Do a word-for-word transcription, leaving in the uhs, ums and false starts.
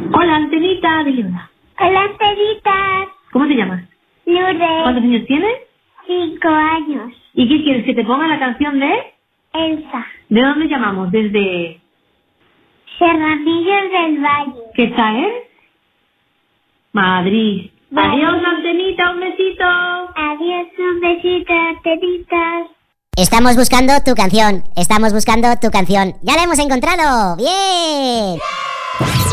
Hola, Antenita, dile hola. Hola, Antenitas. ¿Cómo te llamas? Lourdes. ¿Cuántos años tienes? Cinco años. ¿Y qué quieres? ¿Que te ponga la canción de...? Elsa. ¿De dónde llamamos? Desde... Serranillos del Valle. ¿Qué está en? Madrid. Madrid. Adiós, Antenita, un besito. Adiós, un besito, Antenitas. Estamos buscando tu canción. Estamos buscando tu canción. ¡Ya la hemos encontrado! ¡Bien!